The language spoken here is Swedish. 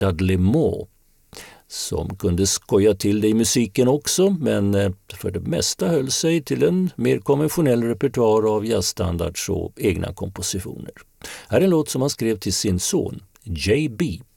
Dudley Moore, som kunde skoja till det i musiken också, men för det mesta höll sig till en mer konventionell repertoar av jazzstandards och egna kompositioner. Här är en låt som han skrev till sin son J.B.